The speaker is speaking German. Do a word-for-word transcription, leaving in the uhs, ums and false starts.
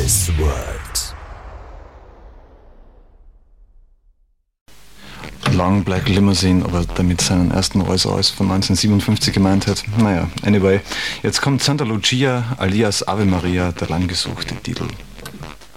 this world. Long Black Limousine, aber damit seinen ersten Rolls-Royce von neunzehnhundertsiebenundfünfzig gemeint hat. Naja, anyway. Jetzt kommt Santa Lucia alias Ave Maria, der langgesuchte Titel.